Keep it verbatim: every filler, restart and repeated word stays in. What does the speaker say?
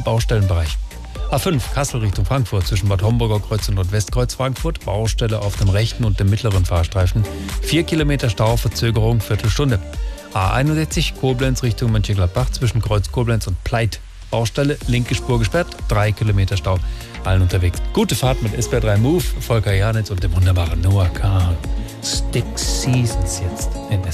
im Baustellenbereich. A fünf Kassel Richtung Frankfurt zwischen Bad Homburger Kreuz und Nordwestkreuz Frankfurt. Baustelle auf dem rechten und dem mittleren Fahrstreifen. Vier Kilometer Stau, Verzögerung, Viertelstunde. A einundsechzig Koblenz Richtung Mönchengladbach zwischen Kreuz Koblenz und Pleit. Baustelle, linke Spur gesperrt, drei Kilometer Stau. Allen unterwegs. Gute Fahrt mit S B R drei Move, Volker Janitz und dem wunderbaren Noah Kahn. Stick Seasons jetzt in